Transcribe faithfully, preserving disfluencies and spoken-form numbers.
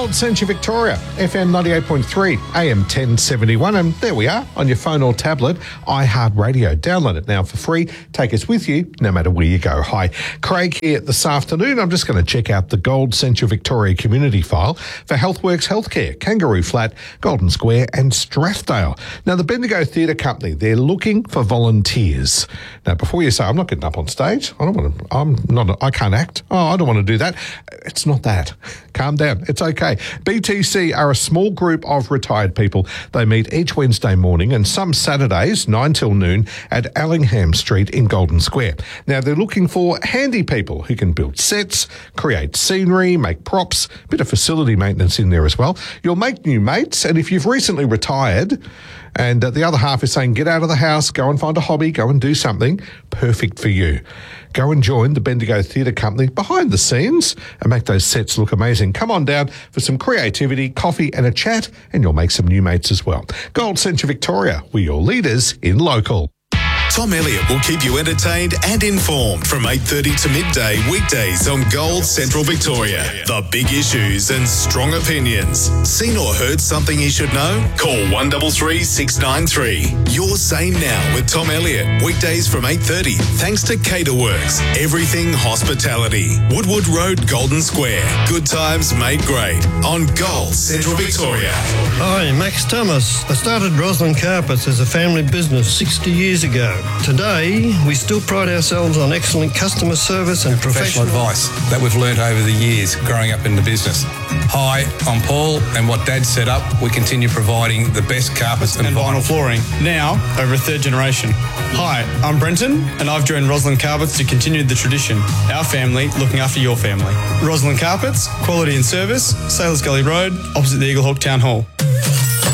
Gold Century Victoria, F M ninety-eight point three, A M ten seventy-one, and there we are on your phone or tablet, iHeartRadio. Download it now for free. Take us with you no matter where you go. Hi, Craig here this afternoon. I'm just going to check out the Gold Century Victoria community file for Healthworks Healthcare, Kangaroo Flat, Golden Square and Strathdale. Now, the Bendigo Theatre Company, they're looking for volunteers. Now, before you say, I'm not getting up on stage, I don't want to, I'm not, I can't act. Oh, I don't want to do that. It's not that. Calm down. It's okay. B T C are a small group of retired people. They meet each Wednesday morning and some Saturdays, nine till noon, at Allingham Street in Golden Square. Now, they're looking for handy people who can build sets, create scenery, make props, a bit of facility maintenance in there as well. You'll make new mates, and if you've recently retired and uh, the other half is saying, get out of the house, go and find a hobby, go and do something, perfect for you. Go and join the Bendigo Theatre Company behind the scenes and make those sets look amazing. Come on down for some creativity, coffee and a chat, and you'll make some new mates as well. Gold Century Victoria, we're your leaders in local. Tom Elliott will keep you entertained and informed from eight thirty to midday weekdays on Gold Central Victoria. The big issues and strong opinions. Seen or heard something you should know? Call one three three, six nine three. Your Say Now with Tom Elliott. Weekdays from eight thirty. Thanks to Caterworks. Everything Hospitality. Woodwood Road, Golden Square. Good times made great on Gold Central Victoria. Hi, Max Thomas. I started Roslyn Carpets as a family business sixty years ago. Today, we still pride ourselves on excellent customer service and professional, professional advice that we've learnt over the years growing up in the business. Hi, I'm Paul, and what Dad set up, we continue providing the best carpets and, and vinyl. vinyl flooring, now over a third generation. Hi, I'm Brenton, and I've joined Roslyn Carpets to continue the tradition. Our family looking after your family. Roslyn Carpets, quality and service, Sailors Gully Road, opposite the Eaglehawk Town Hall.